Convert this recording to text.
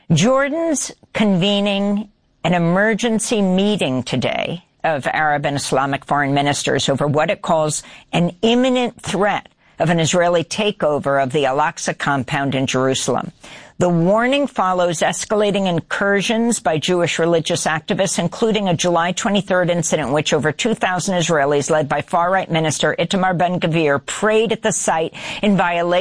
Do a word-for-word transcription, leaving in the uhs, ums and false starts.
Jordan's convening an emergency meeting today of Arab and Islamic foreign ministers over what it calls an imminent threat of an Israeli takeover of the Al-Aqsa compound in Jerusalem. The warning follows escalating incursions by Jewish religious activists, including a July twenty-third incident in which over two thousand Israelis, led by far-right minister Itamar Ben-Gvir, prayed at the site in violation